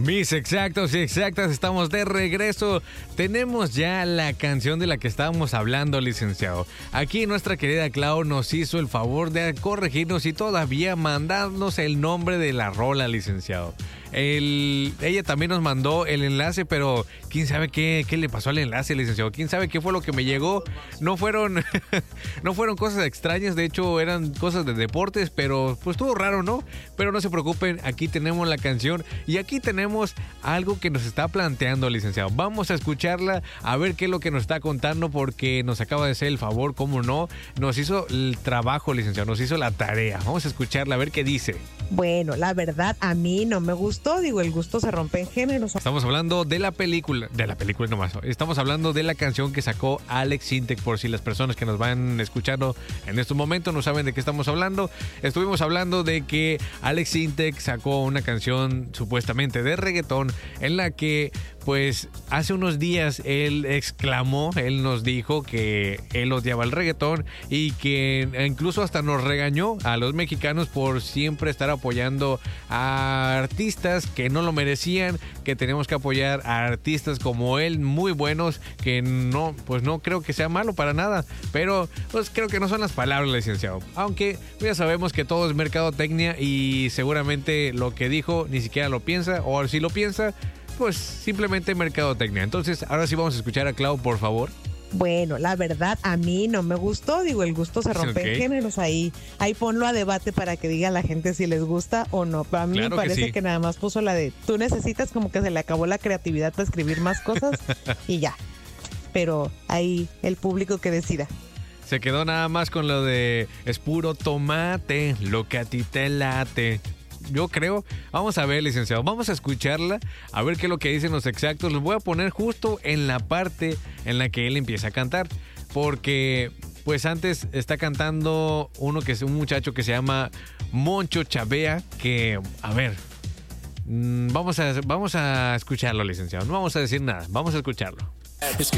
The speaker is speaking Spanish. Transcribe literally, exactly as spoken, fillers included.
Mis exactos y exactas, estamos de regreso. Tenemos ya la canción de la que estábamos hablando, licenciado. Aquí nuestra querida Clau nos hizo el favor de corregirnos y todavía mandarnos el nombre de la rola, licenciado. El, ella también nos mandó el enlace, pero quién sabe qué, qué le pasó al enlace, licenciado. Quién sabe qué fue lo que me llegó. No fueron, no fueron cosas extrañas, de hecho eran cosas de deportes, pero pues estuvo raro, ¿no? Pero no se preocupen, aquí tenemos la canción y aquí tenemos algo que nos está planteando, licenciado. Vamos a escucharla, a ver qué es lo que nos está contando, porque nos acaba de hacer el favor, cómo no. Nos hizo el trabajo, licenciado, nos hizo la tarea. Vamos a escucharla, a ver qué dice. Bueno, la verdad, a mí no me gustó. Digo, el gusto se rompe en géneros. Estamos hablando de la película, de la película nomás. Estamos hablando de la canción que sacó Alex Sintek, por si las personas que nos van escuchando en estos momentos no saben de qué estamos hablando. Estuvimos hablando de que Alex Sintek sacó una canción supuestamente de reggaetón en la que, pues, hace unos días él exclamó, él nos dijo que él odiaba el reggaetón y que incluso hasta nos regañó a los mexicanos por siempre estar apoyando a artistas que no lo merecían, que tenemos que apoyar a artistas como él, muy buenos, que no, pues no creo que sea malo para nada, pero pues creo que no son las palabras, licenciado. Aunque ya sabemos que todo es mercadotecnia y seguramente lo que dijo ni siquiera lo piensa, o si lo piensa, pues simplemente mercadotecnia. Entonces, ahora sí vamos a escuchar a Clau, por favor. Bueno, la verdad, a mí no me gustó. Digo, el gusto se rompe okay. en géneros. Ahí, ahí ponlo a debate para que diga la gente si les gusta o no. Para mí claro me parece que, sí. que nada más puso la de tú necesitas, como que se le acabó la creatividad para escribir más cosas y ya. Pero ahí el público que decida. Se quedó nada más con lo de es puro tomate, lo que a ti te late. Yo creo, vamos a ver, licenciado, vamos a escucharla, a ver qué es lo que dicen los exactos. Los voy a poner justo en la parte en la que él empieza a cantar, porque pues antes está cantando uno que es un muchacho que se llama Moncho Chavea, que, a ver, vamos a, vamos a escucharlo, licenciado, no vamos a decir nada, vamos a escucharlo.